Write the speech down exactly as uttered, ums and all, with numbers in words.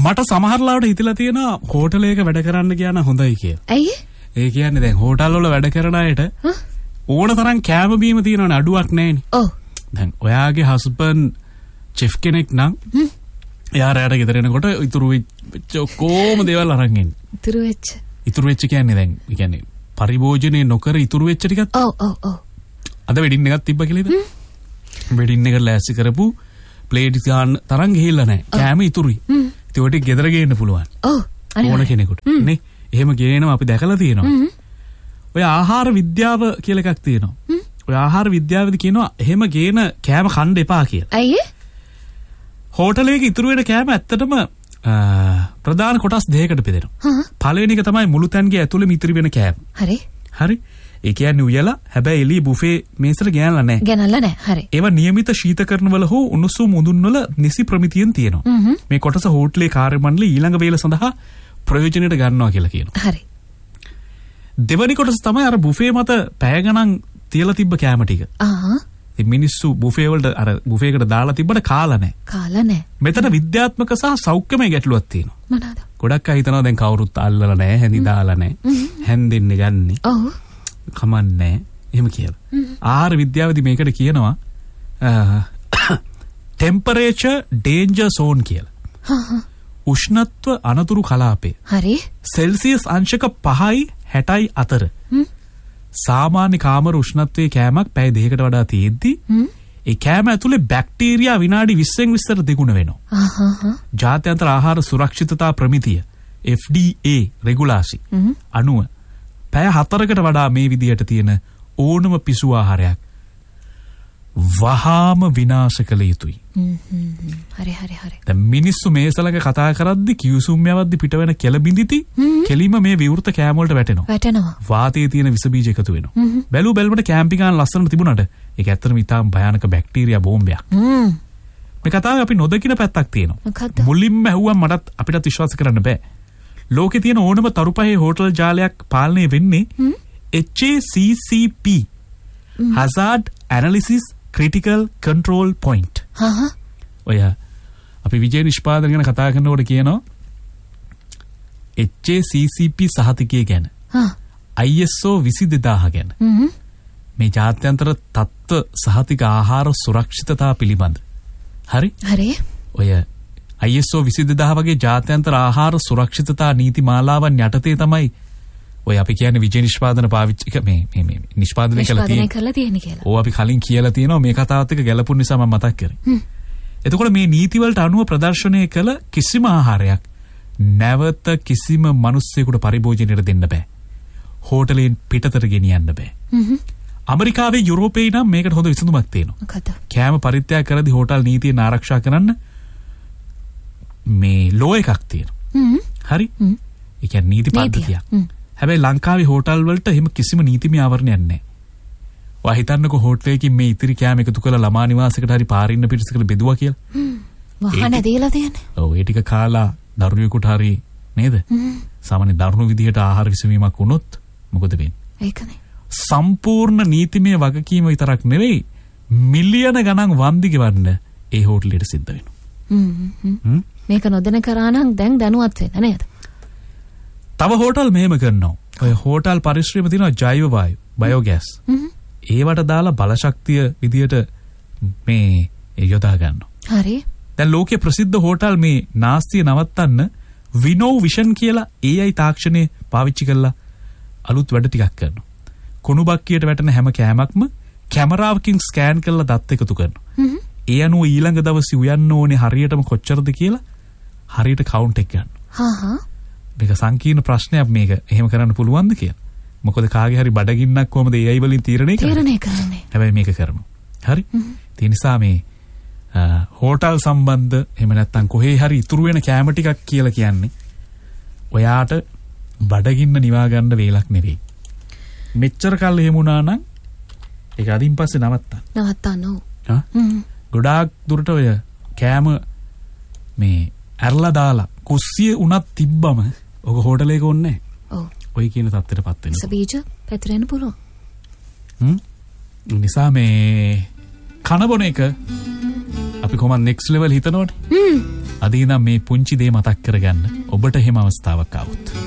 මට සමහරලාවට හිතලා තියෙනවා හෝටලයක වැඩ කරන්න කියන හොඳයි කියලා. ඇයි? ඒ කියන්නේ දැන් හෝටල් වල වැඩ කරන අයට ඕන තරම් කෑම බීම තියෙනවනේ අඩුවක් නැහැනේ. ඔව්. දැන් ඔයාගේ හස්බන්ඩ් චෙෆ් කෙනෙක් නම් එයා රැයට ගෙදර එනකොට ඉතුරු වෙච්ච කොහොම දේවල් අරන් එන්නේ. ඉතුරු වෙච්ච. ඉතුරු වෙච්ච කියන්නේ දැන් ඒ කියන්නේ පරිභෝජනේ නොකර ඉතුරු වෙච්ච ටිකක්. ඔව් ඔව් ඔව්. අද වෙඩින් එකක් තිබ්බ කියලාද? වෙඩින් එකට ලෑස්ති කරපු ප්ලේට් ගන්න තරම් ගිහිල්ලා නැහැ. කෑම ඉතුරුයි. ඒකට ගෙදර ගේන්න පුළුවන්. ඔව්. ඕන කෙනෙකුට. නේ? එහෙම ගේනවා අපි දැකලා තියෙනවා. ඔය ආහාර විද්‍යාව කියලා එකක් තියෙනවා. ඔය ආහාර විද්‍යාවේදී කියනවා එහෙම ගේන කෑම කන්න එපා කියලා. ඇයි? හෝටලයක ඉතුරු වෙන කෑම ඇත්තටම ප්‍රධාන කොටස් දෙකකට බෙදෙනවා. පළවෙනි එක තමයි මුළු තැන්ගේ ඇතුළෙම ඉතිරි වෙන කෑම. හරි. හරි. ඒ කියන්නේ උයලා හැබැයි එළිය බුෆේ මේසෙට ගෑනලා නැහැ. ගෑනලා නැහැ. හරි. ඒවා નિયમિત ශීතකරණවල හෝ උණුසුම් මුදුන්වල නිසි ප්‍රමිතියෙන් තියෙනවා. මේ කොටස හෝටලේ කාර්ය මණ්ඩලය ඊළඟ වේල සඳහා ප්‍රයෝජනෙට ගන්නවා කියලා කියනවා. හරි. දෙවැනි කොටස තමයි අර බුෆේ මත පැය ගණන් තියලා තිබ්බ කෑම ටික. ආහ්. ඉතින් මිනිස්සු බුෆේ වලට අර බුෆේ එකට දාලා තිබ්බට කාලා නැහැ. කාලා නැහැ. මෙතන විද්‍යාත්මක සහ සෞඛ්‍යමය ගැටලුවක් තියෙනවා. මොනවාද? ගොඩක් අය හිතනවා දැන් කවුරුත් අල්ලලා නැහැ, හැඳි දාලා නැහැ. හැන්දෙන්නේ ගන්නේ. ඔව්. කමන්නේ එහෙම කියලා. ආහාර විද්‍යාවේදී මේකට කියනවා ටෙම්පරේචර් ඩේන්ජර් සෝන් කියලා. හහ. උෂ්ණත්ව අනතුරු කලාපේ. හරි. සෙල්සියස් අංශක පහයි හැටයි අතර. සාමාන්‍ය කාමර උෂ්ණත්වයේ කෑමක් පැය දෙකකට වඩා තියෙද්දි ඒ කෑම ඇතුලේ බැක්ටීරියා විනාඩි විස්සෙන් විස්සට දෙගුණ වෙනවා. අහහ. ජාත්‍යන්තර ආහාර සුරක්ෂිතතා ප්‍රමිතිය F D A රෙගුලාසි අනුව පැය හතරකට වඩා මේ විදියට තියෙන ඕනම පිසු ආහාරයක් වහාම විනාශ කළ යුතුයි. හරි හරි හරි. දැන් මිනිස්සු මේසලක කතා කරද්දි කිව්සුම් යවද්දි පිට වෙන කෙල බිඳිති කෙලිම මේ විවෘත කෑම වලට වැටෙනවා. වැටෙනවා. වාතයේ තියෙන විස බීජ එකතු වෙනවා. බැලු බැලමට කැම්පින් ගන්න ලස්සනට තිබුණාට ඒක ඇත්තටම ඉතාම භයානක බැක්ටීරියා බෝම්බයක්. මේ කතාවේ අපි නොදකින පැත්තක් තියෙනවා. මොකද්ද? මුලින්ම ඇහුවා මටත් අපිටත් විශ්වාස කරන්න බෑ. ලෝකේ තියෙන ඕනම තරුපහේ හෝටල් ජාලයක් පාලනය වෙන්නේ H A C C P Hazard Analysis Critical Control Point. හහ. ඔය අපි විජය නිෂ්පාදන ගැන කතා කරනකොට කියනවා H A C C P සහතිකය ගැන. හා. I S O විසි දෙදාහ ගැන. මේ ජාත්‍යන්තර තත්ත්ව සහතික ආහාර සුරක්ෂිතතා පිළිබඳ. හරි? හරි. ඔය I S O විසි දෙදාහ වගේ ජාත්‍යන්තර ආහාර සුරක්ෂිතතා නීති මාලාවන් යටතේ තමයි ඔය අපි කියන්නේ විජය නිෂ්පාදන පාවිච්චි මේ මේ මේ නිෂ්පාදනය කළා තියෙන්නේ. නිෂ්පාදනය කළා තියෙන්නේ කියලා. ඕව අපි කලින් කියලා තියෙනවා මේ කතාවත් එක්ක ගැලපුණ නිසා මම මතක් කරේ. එතකොට මේ නීති වලට අනුව ප්‍රදර්ශනය කළ කිසිම ආහාරයක් නැවත කිසිම මිනිස්සෙකුට පරිභෝජනයට දෙන්න බෑ. හෝටලෙන් පිටතට ගෙනියන්න බෑ. ඇමරිකාවේ යුරෝපයේ නම් මේකට හොඳ විසඳුමක් තියෙනවා. මොකද? කෑම පරිත්‍යාග කරද්දී හෝටල් නීතියෙන් ආරක්ෂා කරන්න මේ ලෝ එකක් තියෙනවා. හරි? ඒ කියන්නේ නීති පද්ධතියක්. හැබැයි ලංකාවේ හෝටල් වලට එහෙම කිසිම නීතිමය ආවරණයක් නැහැ. ඔයා හිතන්නකෝ හෝටලයකින් මේ ඉතිරි කෑම එකතු කරලා ළමා නිවාසයකට හරි පාරින්න පිටිසකට බෙදුවා කියලා. වහන දීලා තියෙන්නේ. ඔව් ඒ ටික කාලා දරුවෙකුට හරි නේද? සාමාන්‍ය දරුණු විදිහට ආහාර විසවීමක් වුණොත් මොකද වෙන්නේ? ඒකනේ. සම්පූර්ණ නීතිමය වගකීම විතරක් නෙවෙයි මිලියන ගණන් වන්දි ගෙවන්න ඒ හෝටලෙට සිද්ධ වෙනවා. මේක නොදැන කරා නම් දැන් දැනුවත් වෙන්න නේද? තව හෝටල් මෙහෙම කරනවා. ඔය හෝටල් පරිශ්‍රයේම තියෙනවා ජෛව වායු, බයෝගෑස්. ඒවට දාලා බලශක්තිය විදියට මේ යොදා ගන්නවා. හරි. දැන් ලෝකයේ ප්‍රසිද්ධ හෝටල් මේ නාස්තිය නවත්තන්න විනෝ විෂන් කියලා A I තාක්ෂණය පාවිච්චි කරලා අලුත් වැඩ ටිකක් කරනවා. කුණු බක්කියට වැටෙන හැම කෑමක්ම කැමරාවකින් ස්කෑන් කරලා දත් එකතු කරනවා. ඒ අනුව ඊළඟ දවසේ උයන්න ඕනේ හරියටම කොච්චරද කියලා හරියට කවුන්ට් එක ගන්නවා. හා හා. මේක සංකීර්ණ ප්‍රශ්නයක් මේක එහෙම කරන්න පුළුවන්ද කියලා. මොකද කාගේ හරි බඩගින්නක් කොහමද A I වලින් තීරණය කරන්නේ? තීරණය කරන්නේ. හැබැයි මේක කරනවා. හරි? ඒ නිසා මේ හෝටල් සම්බන්ධ එහෙම නැත්නම් කොහේ හරි ඉතුරු වෙන කෑම ටිකක් කියලා කියන්නේ ඔයාට බඩගින්න නිවා ගන්න වේලක් නෙවෙයි. මෙච්චර කල් එහෙම වුණා නම් ඒක අදින් පස්සේ නවත්තන්න. නවත්තන්න ඕ. හා? ගොඩාක් දුරට ඔය කෑම මේ ඇරලා දාලා කුස්සිය උනත් තිබ්බම ඔක හෝටලයක ඕනේ නැහැ. ඔව්. ඔය කියන තත්ත්වයටපත් වෙනවා. සබීජ පැතිරෙන්න පුළුවන්. හ්ම්. නිසා මේ කන බොන එක අපි කොහොමද next level හිතනවනේ. හ්ම්. අද ඉඳන් මේ පුංචි දේ මතක් කරගන්න ඔබට එහෙම අවස්ථාවක් ආවොත්